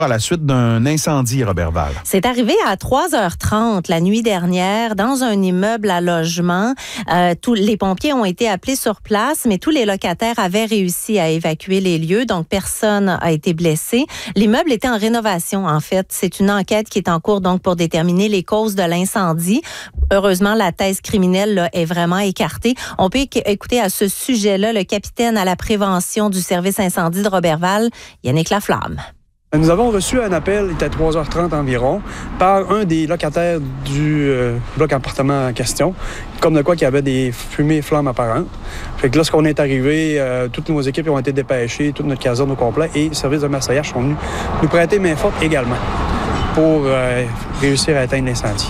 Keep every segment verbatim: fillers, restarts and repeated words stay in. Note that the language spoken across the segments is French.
À la suite d'un incendie, Roberval. C'est arrivé à trois heures trente la nuit dernière dans un immeuble à logement. Euh, tous les pompiers ont été appelés sur place, mais tous les locataires avaient réussi à évacuer les lieux, donc personne n'a été blessé. L'immeuble était en rénovation, en fait. C'est une enquête qui est en cours donc pour déterminer les causes de l'incendie. Heureusement, la thèse criminelle là, est vraiment écartée. On peut écouter à ce sujet-là le capitaine à la prévention du service incendie de Roberval, Yannick Laflamme. Nous avons reçu un appel, il était trois heures trente environ, par un des locataires du euh, bloc appartement en question, comme de quoi qu'il y avait des fumées et flammes apparentes. Fait que lorsqu'on est arrivé, euh, toutes nos équipes ont été dépêchées, toute notre caserne au complet, et les services de massage sont venus nous prêter main forte également pour euh, réussir à éteindre l'incendie.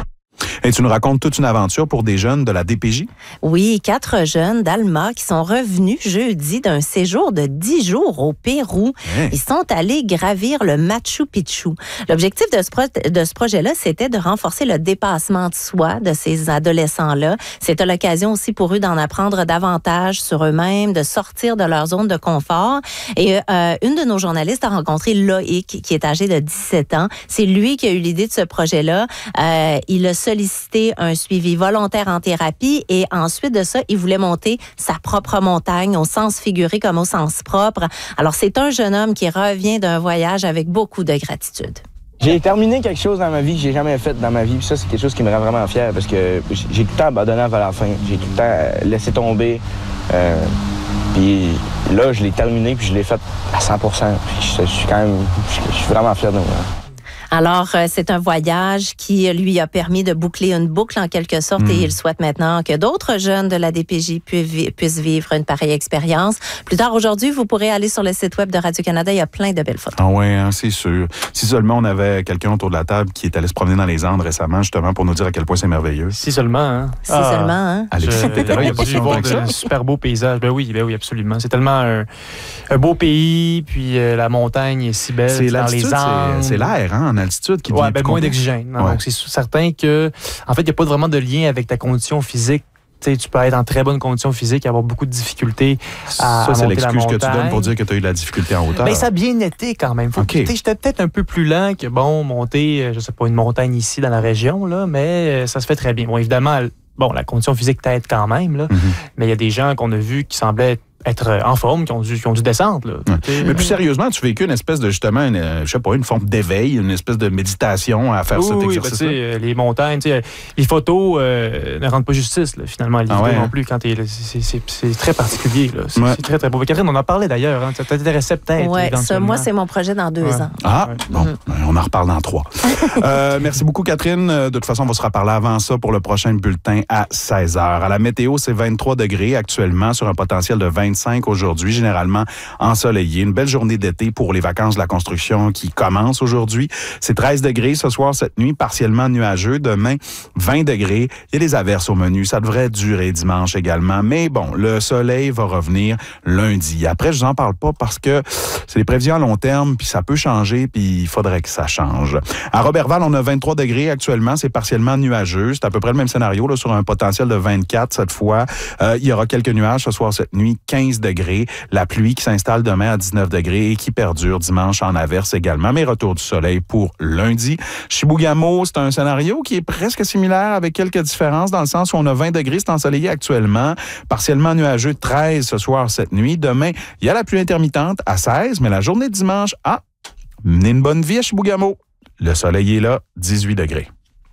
Et tu nous racontes toute une aventure pour des jeunes de la D P J? Oui, quatre jeunes d'Alma qui sont revenus jeudi d'un séjour de dix jours au Pérou. Hey. Ils sont allés gravir le Machu Picchu. L'objectif de ce, pro- de ce projet-là, c'était de renforcer le dépassement de soi de ces adolescents-là. C'était l'occasion aussi pour eux d'en apprendre davantage sur eux-mêmes, de sortir de leur zone de confort. Et euh, une de nos journalistes a rencontré Loïc, qui est âgé de dix-sept ans. C'est lui qui a eu l'idée de ce projet-là. Euh, il a sollicité un suivi volontaire en thérapie et ensuite de ça, il voulait monter sa propre montagne au sens figuré comme au sens propre. Alors, c'est un jeune homme qui revient d'un voyage avec beaucoup de gratitude. J'ai terminé quelque chose dans ma vie que j'ai jamais fait dans ma vie. Puis ça, c'est quelque chose qui me rend vraiment fier parce que j'ai tout le temps abandonné avant la fin. J'ai tout le temps laissé tomber. Euh, puis là, je l'ai terminé puis je l'ai fait à cent pour cent. Puis je, je suis quand même, je, je suis vraiment fier de moi. Alors, euh, c'est un voyage qui lui a permis de boucler une boucle en quelque sorte mmh. et il souhaite maintenant que d'autres jeunes de la D P J puissent vivre une pareille expérience. Plus tard aujourd'hui, vous pourrez aller sur le site web de Radio-Canada. Il y a plein de belles photos. Ah oui, hein, c'est sûr. Si seulement on avait quelqu'un autour de la table qui est allé se promener dans les Andes récemment, justement, pour nous dire à quel point c'est merveilleux. Si seulement, hein? Si ah, seulement, hein? Alexis, il n'y a pas de voir de super beaux paysages. Ben oui, ben oui, absolument. C'est tellement un, un beau pays, puis euh, la montagne est si belle. C'est dans les Andes. C'est, c'est l'air, hein, en altitude qui devient ouais, ben, moins d'oxygène. Ouais. Donc, c'est certain que, en fait, il n'y a pas vraiment de lien avec ta condition physique. T'sais, tu peux être en très bonne condition physique et avoir beaucoup de difficultés à, ça, à c'est monter l'excuse la montagne. que tu donnes pour dire que tu as eu de la difficulté en hauteur. Ben, ça a bien été quand même. Faut okay. que, j'étais peut-être un peu plus lent que, bon, monter, je sais pas, une montagne ici dans la région, là, mais ça se fait très bien. Bon, évidemment, bon, la condition physique t'aide quand même, là, mm-hmm. mais il y a des gens qu'on a vus qui semblaient être en forme, qui ont dû, qui ont dû descendre. Là. Ouais. Mais plus sérieusement, tu vécu une espèce de, justement, une, je sais pas, une forme d'éveil, une espèce de méditation à faire oui, cet oui, exercice-là? Oui, ben, les montagnes, les photos euh, ne rendent pas justice, là, finalement, les ah vidéos ouais, non plus. Quand t'es, c'est, c'est, c'est très particulier. Là. C'est, ouais. c'est très, très beau. Catherine, on en parlait d'ailleurs. Hein. Ça t'intéressait peut-être. Oui, ça, moi, c'est mon projet dans deux ouais. ans. Ah, ouais. bon, mm. on en reparle dans trois. euh, merci beaucoup, Catherine. De toute façon, on va se reparler avant ça pour le prochain bulletin à seize heures. À la météo, c'est vingt-trois degrés actuellement sur un potentiel de vingt-cinq aujourd'hui. Généralement ensoleillé. Une belle journée d'été pour les vacances de la construction qui commencent aujourd'hui. C'est treize degrés ce soir, cette nuit, partiellement nuageux. Demain, vingt degrés. Il y a des averses au menu. Ça devrait durer dimanche également. Mais bon, le soleil va revenir lundi. Après, je vous en parle pas parce que c'est des prévisions à long terme, puis ça peut changer, puis il faudrait que ça change. À Roberval, on a vingt-trois degrés actuellement. C'est partiellement nuageux. C'est à peu près le même scénario là, sur un potentiel de vingt-quatre cette fois. Euh, il y aura quelques nuages ce soir, cette nuit, quinze degrés. La pluie qui s'installe demain à dix-neuf degrés et qui perdure dimanche en averse également. Mais retour du soleil pour lundi. Chibougamau, c'est un scénario qui est presque similaire avec quelques différences dans le sens où on a vingt degrés, c'est ensoleillé actuellement. Partiellement nuageux, treize ce soir, cette nuit. Demain, il y a la pluie intermittente à seize, mais la journée de dimanche, ah, menez une bonne vie à Chibougamau. Le soleil est là, dix-huit degrés.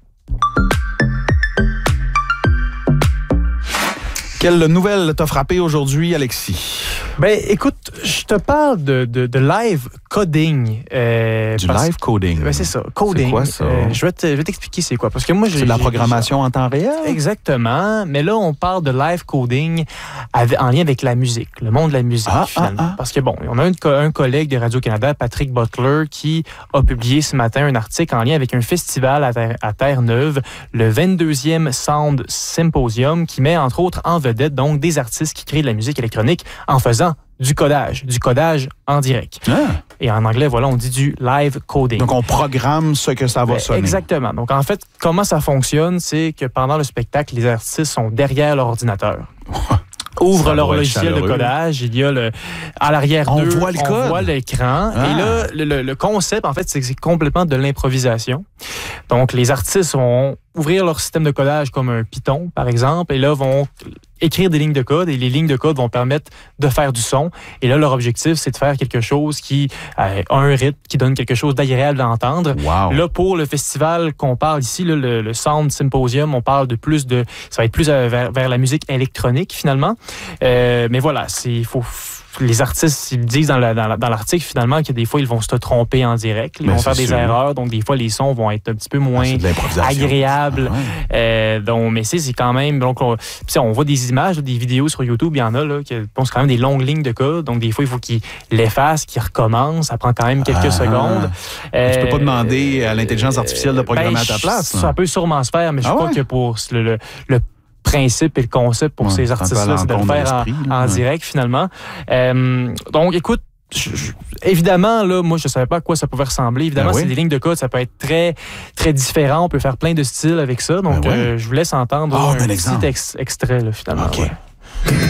Quelle nouvelle t'a frappé aujourd'hui, Alexis? Ben, écoute, je te parle de, de, de live coding. Euh, du live coding? Ben, c'est ça, coding. C'est quoi ça? Euh, je, vais te, je vais t'expliquer c'est quoi. Parce que moi, j'ai, c'est de la j'ai, programmation j'ai... en temps réel? Exactement. Mais là, on parle de live coding avec, en lien avec la musique, le monde de la musique, ah, finalement. Ah, ah. Parce que, bon, on a un, un collègue de Radio-Canada, Patrick Butler, qui a publié ce matin un article en lien avec un festival à, Terre, à Terre-Neuve, le vingt-deuxième Sound Symposium, qui met, entre autres, en vedette, donc, des artistes qui créent de la musique électronique en faisant du codage, du codage en direct. Ah. Et en anglais, voilà, on dit du live coding. Donc, on programme ce que ça va ben, sonner. Exactement. Donc, en fait, comment ça fonctionne, c'est que pendant le spectacle, les artistes sont derrière leur ordinateur. ouvrent Ça leur doit être logiciel de chaleureux. codage. Il y a le, à l'arrière On d'eux, voit le on code. voit l'écran. Ah. Et là, le, le- le concept, en fait, c'est que c'est complètement de l'improvisation. Donc, les artistes vont ouvrir leur système de codage comme un Python, par exemple, et là, vont écrire des lignes de code, et les lignes de code vont permettre de faire du son. Et là, leur objectif, c'est de faire quelque chose qui euh, a un rythme, qui donne quelque chose d'agréable à entendre. Wow. Là, pour le festival qu'on parle ici, là, le, le Sound Symposium, on parle de plus de... Ça va être plus euh, vers, vers la musique électronique, finalement. Euh, mais voilà, il faut... Les artistes, ils disent dans, la, dans, la, dans l'article, finalement, que des fois, ils vont se tromper en direct. Ils Mais vont c'est faire des sûr. erreurs. Donc, des fois, les sons vont être un petit peu moins Ah, c'est de l'improvisation. agréables. Ah ouais. Euh, donc, mais c'est, c'est quand même... Donc, on, puis on voit des images, des vidéos sur YouTube, il y en a, là, qui bon, c'est quand même des longues lignes de code. Donc, des fois, il faut qu'ils l'effacent, qu'ils recommencent. Ça prend quand même quelques Ah. secondes. Tu peux pas Euh, demander à l'intelligence artificielle de programmer ben, à ta place. Ça là. peut sûrement se faire, mais je Ah crois ouais? que pour le, le, le principe et le concept pour Ouais, ces c'est un peu à artistes-là, c'est de le l'encontre de faire en, l'esprit, là. en Ouais. direct, finalement. Euh, donc, écoute, je- je- évidemment, là, moi, je savais pas à quoi ça pouvait ressembler. Évidemment, Ben oui. c'est des lignes de code, ça peut être très, très différent. On peut faire plein de styles avec ça. Donc, Ben ouais. euh, je vous laisse entendre Ah, un un petit exemple. ex- extrait, là, finalement. OK. ouais.